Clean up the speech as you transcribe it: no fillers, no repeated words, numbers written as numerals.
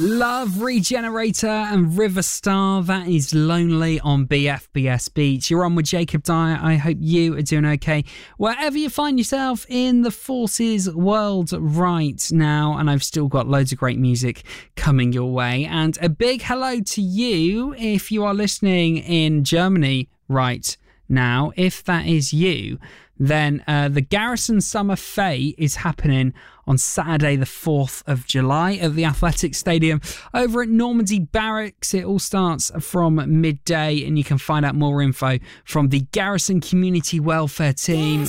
Love, Regenerator and River Star. That is Lonely on BFBS Beach. You're on with Jacob Dyer. I hope you are doing okay wherever you find yourself in the Forces world right now. And I've still got loads of great music coming your way. And a big hello to you if you are listening in Germany right now. If that is you, then the Garrison Summer Fete is happening on Saturday the 4th of July at the Athletic Stadium over at Normandy Barracks. It all starts from midday and you can find out more info from the Garrison Community Welfare Team.